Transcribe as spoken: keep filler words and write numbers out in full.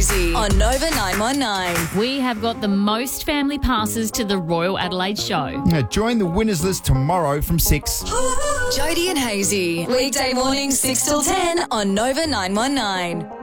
Hazy on Nova nine one nine. We have got the most family passes to the Royal Adelaide Show. Now, join the winners list tomorrow from six. Jody and Hazy, weekday mornings six till ten on Nova nine one nine.